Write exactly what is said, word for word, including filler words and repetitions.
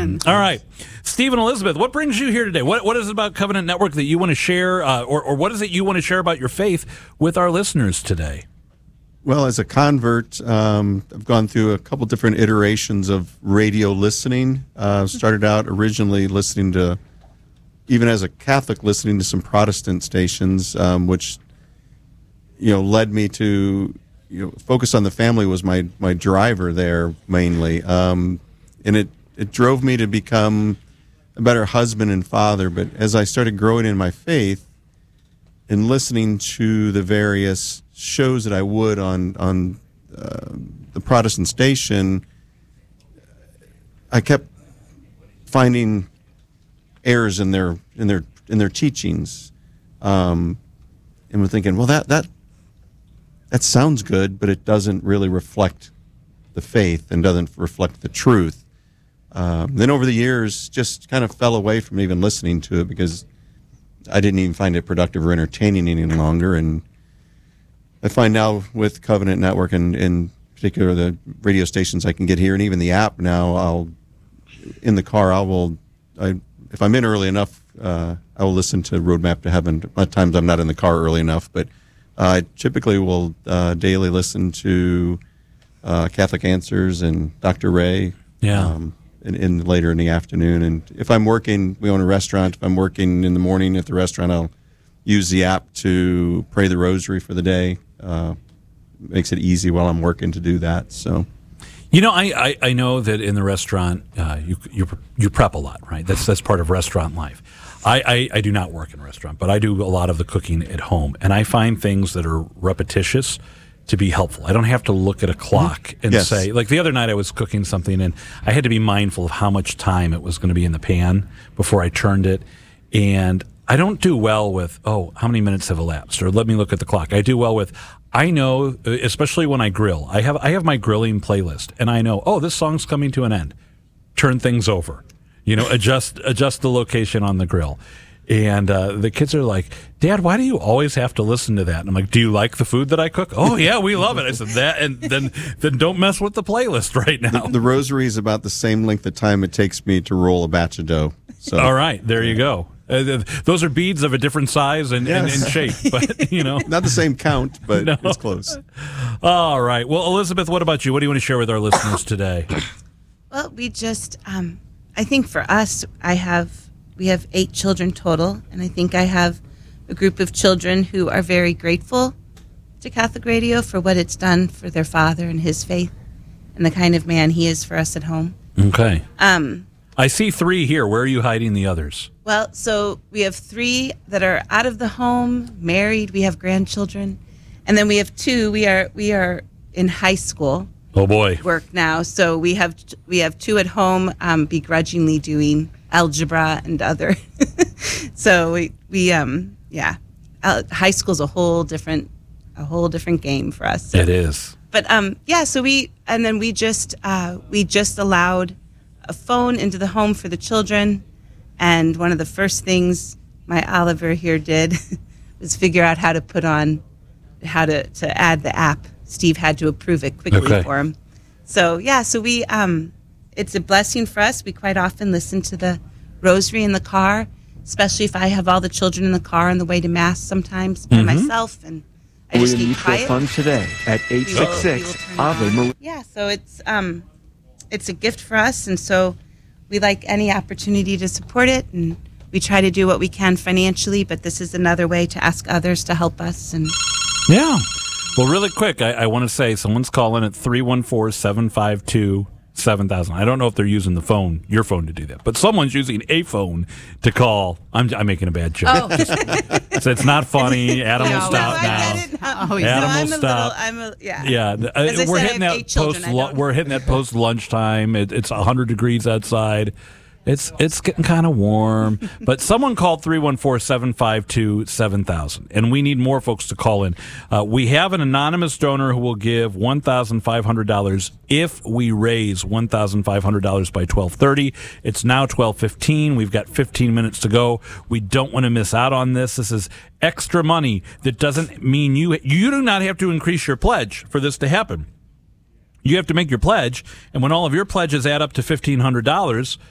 Amen. All right. Steve and Elizabeth, what brings you here today? What What is it about Covenant Network that you want to share, uh, or, or what is it you want to share about your faith with our listeners today? Well, as a convert, um, I've gone through a couple different iterations of radio listening. Uh, started out originally listening to, even as a Catholic, listening to some Protestant stations, um, which, you know, led me to, you know, Focus on the Family was my, my driver there mainly. Um, and it, it drove me to become a better husband and father. But as I started growing in my faith and listening to the various shows that I would on on uh, the Protestant station, I kept finding errors in their in their in their teachings, um, and was thinking, well, that that that sounds good, but it doesn't really reflect the faith and doesn't reflect the truth. Um, then over the years, just kind of fell away from even listening to it because I didn't even find it productive or entertaining any longer. And I find now with Covenant Network and in particular the radio stations I can get here and even the app now, I'll in the car I will I if I'm in early enough uh, I will listen to Roadmap to Heaven. At times I'm not in the car early enough, but uh, I typically will uh, daily listen to uh, Catholic Answers and Doctor Ray. Yeah. Um, in, in later in the afternoon, and if I'm working, we own a restaurant. If I'm working in the morning at the restaurant, I'll use the app to pray the rosary for the day. Uh, makes it easy while I'm working to do that. So, you know, I, I, I know that in the restaurant uh, you you you prep a lot, right? That's that's part of restaurant life. I, I, I do not work in a restaurant, but I do a lot of the cooking at home, and I find things that are repetitious to be helpful. I don't have to look at a clock and Yes. say, like the other night I was cooking something and I had to be mindful of how much time it was going to be in the pan before I turned it. And I don't do well with, oh, how many minutes have elapsed? Or let me look at the clock. I do well with, I know, especially when I grill, I have I have my grilling playlist and I know, oh, this song's coming to an end. Turn things over. You know, adjust adjust the location on the grill. And uh, the kids are like, Dad, why do you always have to listen to that? And I'm like, do you like the food that I cook? Oh, yeah, we love it. I said, that, and then then don't mess with the playlist right now. the, the rosary is about the same length of time it takes me to roll a batch of dough. So, All right, there you go. Uh, those are beads of a different size and, Yes. and, and shape, but, you know. not the same count, but No. it's close. All right. Well, Elizabeth, what about you? What do you want to share with our listeners today? Well, we just, um, I think for us, I have, we have eight children total, and I think I have a group of children who are very grateful to Catholic Radio for what it's done for their father and his faith and the kind of man he is for us at home. Okay. Um, I see three here. Where are you hiding the others? well, so we have three that are out of the home, married, we have grandchildren, and then we have two, we are we are in high school. Oh, boy. Work now, so we have we have two at home, um, begrudgingly doing algebra and other. so we we um yeah, uh, high school's a whole different a whole different game for us. It is. But um yeah, so we and then we just uh, we just allowed a phone into the home for the children, and one of the first things my Oliver here did was figure out how to put on how to to add the app. Steve had to approve it quickly Okay. for him. So yeah, so we um, it's a blessing for us. We quite often listen to the rosary in the car, especially if I have all the children in the car on the way to mass. Sometimes by myself, and I just William keep Mutual quiet. Fund today at eight We will- six six we will turn it Ave on. Maria. Yeah, so it's um, it's a gift for us, and so we like any opportunity to support it, and we try to do what we can financially. But this is another way to ask others to help us. And Yeah. Well, really quick, I, I want to say someone's calling at three one four, seven five two, seven thousand. I don't know if they're using the phone, your phone, to do that, but someone's using a phone to call. I'm, I'm making a bad joke. Oh. So it's not funny. Adam will No, stop I now. didn't- Oh, no, Adam will I'm a stop. little. I'm a yeah. Yeah, th- uh, As I we're said, I hitting have that eight children, post. I don't- We're hitting that post lunchtime. It, it's one hundred degrees outside. It's it's getting kind of warm. But someone called three one four, seven five two, seven thousand, and we need more folks to call in. Uh, we have an anonymous donor who will give one thousand five hundred dollars if we raise one thousand five hundred dollars by twelve thirty. It's now twelve fifteen. We've got fifteen minutes to go. We don't want to miss out on this. This is extra money that doesn't mean you you do not have to increase your pledge for this to happen. You have to make your pledge, and when all of your pledges add up to fifteen hundred dollars,